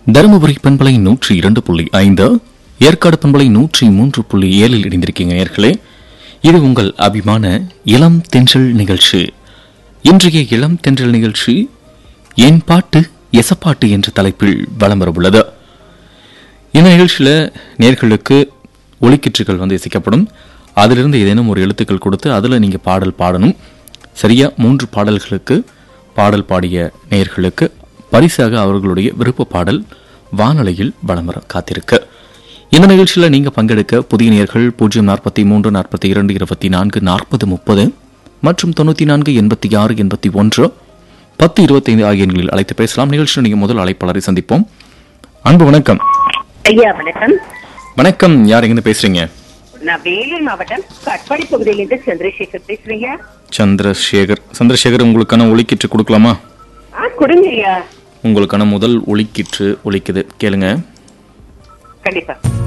தருமபுரி பண்பலை 102.5, ஏற்காடு பண்பலை 103.7 இணைந்திருக்கீங்க நேயர்களே. இது உங்கள் அபிமான இளம் தென்றல் நிகழ்ச்சி. இன்றைய இளம் தென்றல் நிகழ்ச்சி என் பாட்டு எசப்பாட்டு என்ற தலைப்பில் வலம் வரவுள்ளது. இந்த நிகழ்ச்சியில் நேயர்களுக்கு ஒலிக்கிற்றுகள் இசைக்கப்படும். அதிலிருந்து ஏதேனும் ஒரு எழுத்துக்கள் கொடுத்து அதில் நீங்கள் பாடல் பாடணும். சரியா 3 பாடல்களுக்கு பாடல் பாடிய நேயர்களுக்கு பரிசாக அவர்களுடைய விருப்ப பாடல் வானொலியில் வலம் வர காத்திருக்கு. இந்த நிகழ்ச்சியில் நீங்கள் பங்கெடுக்க புதிய நேயர்கள் 043 42 24 40 30 மற்றும் 94 86 81 10 25 ஆகிய எண்களில் அழைத்து பேசலாம். நிகழ்ச்சியில் நீங்கள் முதல் அழைப்பாளரை சந்திப்போம். அன்பு வணக்கம். ஐயா வணக்கம். வணக்கம், யார் எங்கிருந்து பேசுறீங்க? நான் வேலூர் மாவட்டம் கட்பாடி பகுதியிலிருந்து சந்திரசேகர் பேசுறீங்க. சந்திரசேகர், உங்களுக்கான ஒலிக்கிற்று கொடுக்கலாமா? கொடுங்க ஐயா. உங்களுக்கான முதல் ஒலிக்கிற்று ஒலிக்குது, கேளுங்க. கண்டிப்பா.